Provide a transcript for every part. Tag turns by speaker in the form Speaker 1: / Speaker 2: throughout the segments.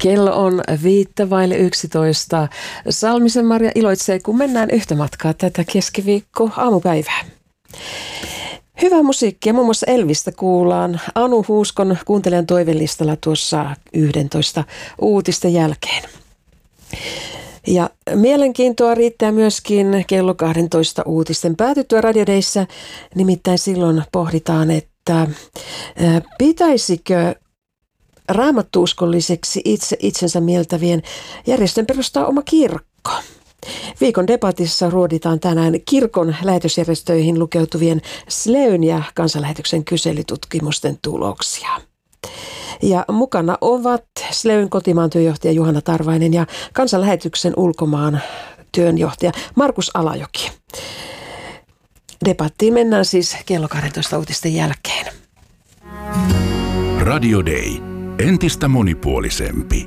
Speaker 1: Kello on 11:05. Salmisen Marja iloitsee, kun mennään yhtä matkaa tätä keskiviikko aamupäivää. Hyvää musiikkia, muun muassa Elvistä kuullaan Anu Huuskon kuuntelijan toivelistalla tuossa 11 uutisten jälkeen. Ja mielenkiintoa riittää myöskin kello 12 uutisten päätyttyä Radio Dayssä. Nimittäin silloin pohditaan, että pitäisikö raamattuuskolliseksi itsensä mieltävien järjestön perustaa oma kirkko. Viikon debatissa ruoditaan tänään kirkon lähetysjärjestöihin lukeutuvien Sleyn ja Kansanlähetyksen kyselytutkimusten tuloksia. Ja mukana ovat Sleyn kotimaan työjohtaja Juhana Tarvainen ja Kansanlähetyksen ulkomaan työnjohtaja Markus Alajoki. Debattiin mennään siis kello 12 uutisten jälkeen.
Speaker 2: Radio Day. Entistä monipuolisempi.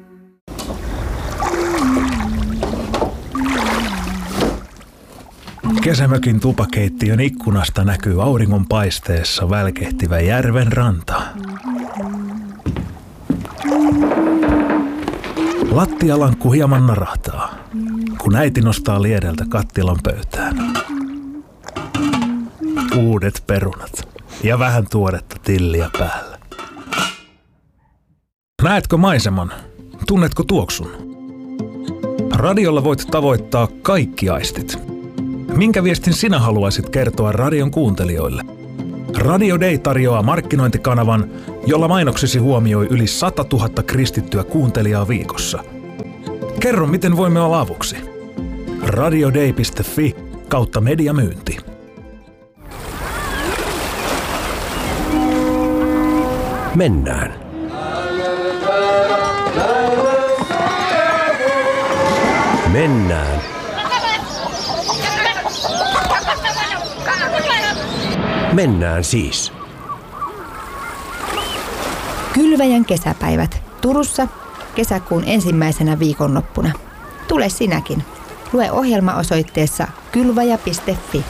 Speaker 3: Kesämökin tupakeittiön ikkunasta näkyy auringonpaisteessa välkehtivä järven ranta. Lattialankku hieman narahtaa, kun äiti nostaa liedeltä kattilan pöytään. Uudet perunat ja vähän tuoretta tilliä päällä. Näetkö maiseman? Tunnetko tuoksun? Radiolla voit tavoittaa kaikki aistit. Minkä viestin sinä haluaisit kertoa radion kuuntelijoille? Radio Day tarjoaa markkinointikanavan, jolla mainoksesi huomioi yli 100 000 kristittyä kuuntelijaa viikossa. Kerro, miten voimme olla avuksi. radioday.fi/mediamyynti.
Speaker 4: Mennään. Mennään. Mennään siis.
Speaker 5: Kylväjän kesäpäivät Turussa kesäkuun ensimmäisenä viikonloppuna. Tule sinäkin. Lue ohjelma osoitteessa kylväjä.fi.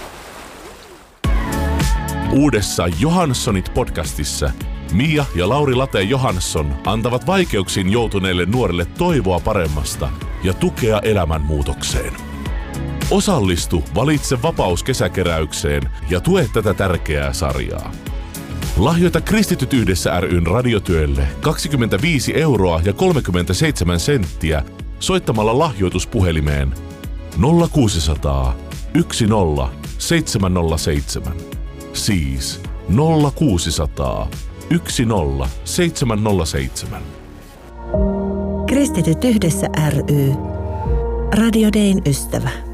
Speaker 6: Uudessa Johanssonit podcastissa Mia ja Lauri Late Johansson antavat vaikeuksiin joutuneille nuorille toivoa paremmasta ja tukea elämänmuutokseen. Osallistu Valitse vapaus -kesäkeräykseen ja tue tätä tärkeää sarjaa. Lahjoita Kristityt yhdessä ry:n radiotyölle 25 € ja 37 senttiä soittamalla lahjoituspuhelimeen 0600 10 707. Siis 0600 10 707.
Speaker 7: Kristityt yhdessä ry. Radio Dayn ystävä.